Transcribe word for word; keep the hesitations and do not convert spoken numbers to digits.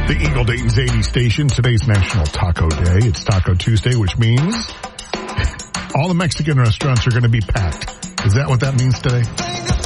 The Eagle Dayton's eighty station. Today's National Taco Day. It's Taco Tuesday, which means all the Mexican restaurants are going to be packed. Is that what that means today?